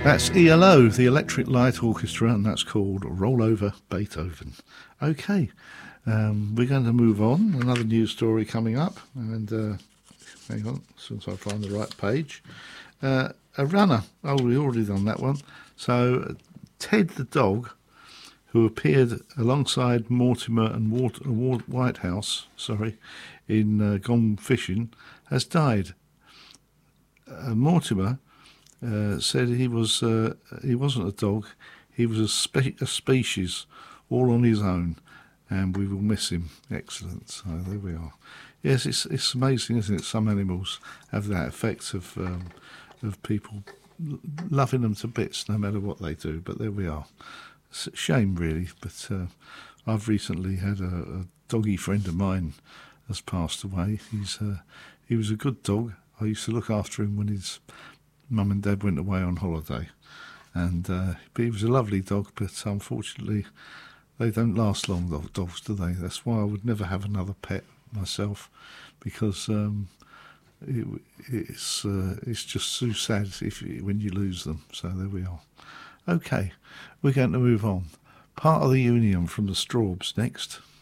That's ELO, the Electric Light Orchestra, and that's called Roll Over Beethoven. Okay, we're going to move on. Another news story coming up, and hang on, as soon as I find the right page. A runner, we've already done that one. So Ted the dog, who appeared alongside Mortimer and Whitehouse, in Gone Fishing, has died. Mortimer said he wasn't a dog, he was a species all on his own, and we will miss him. Excellent. So there we are. Yes, it's amazing, isn't it? Some animals have that effect of people loving them to bits no matter what they do, but there we are. It's a shame really, but I've recently had a doggy friend of mine has passed away. He was a good dog. I used to look after him when his mum and dad went away on holiday, and but he was a lovely dog, but unfortunately they don't last long, dogs, do they? That's why I would never have another pet myself, because it's just so sad when you lose them. So there we are. Okay, we're going to move on. Part of the Union from the Strawbs next.